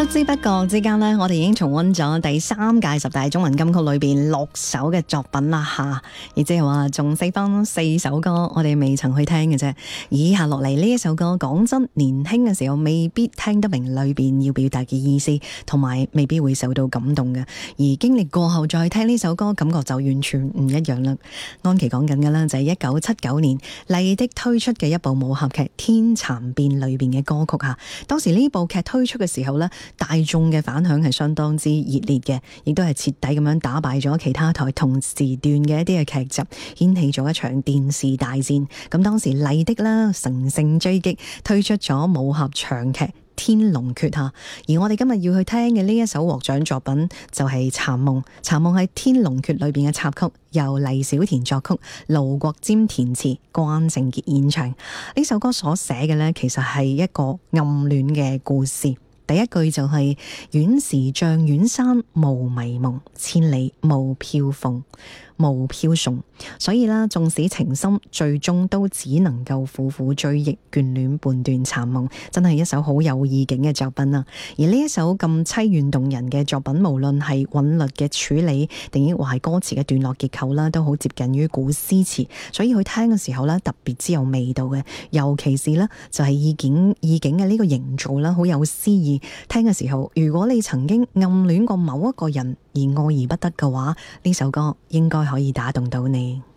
不知不覺之間呢，我哋已經重溫咗第3屆十大中文金曲裏邊6首嘅作品啦吓，亦即係話仲剩翻4首歌我哋未曾去聽嘅啫。以下落嚟呢一首歌，講真，年輕嘅時候未必聽得明裏邊要表達嘅意思，同埋未必會受到感動嘅。而經歷過後再聽呢首歌，感覺就完全唔一樣啦。安琪講緊嘅呢，就係1979年麗的推出嘅一部武俠劇《天蠶變》裏邊嘅歌曲吓。當時呢部劇推出嘅時候呢，大眾嘅反響係相當之熱烈嘅，亦都係徹底咁樣打敗咗其他台同時段嘅一啲嘅劇集，掀起咗一場電視大戰。咁當時麗的啦乘勝追擊，推出咗武俠長劇《天龍訣》吓。而我哋今日要去聽嘅呢一首獲獎作品就係《蠶夢》。《蠶夢》係《天龍訣》裏邊嘅插曲，由黎小田作曲，盧國沾填詞，關正傑演唱。呢首歌所寫嘅呢，其實係一個暗戀嘅故事。第一句就係遠時象遠山無迷夢，千里無飄鳳無飄送。所以啦，縱使情深，最終都只能夠苦苦追憶，眷戀半段殘夢。真係一首好有意境嘅作品啦。而呢一首咁淒怨動人嘅作品，無論係韻律嘅處理，定抑或係歌詞嘅段落結構啦，都好接近於古詩詞，所以去聽嘅時候咧，特別之有味道嘅。尤其是咧，就係意境嘅呢個營造啦，好有詩意。聽嘅時候，如果你曾經暗戀過某一個人而愛而不得嘅話，呢首歌應該可以打動到你。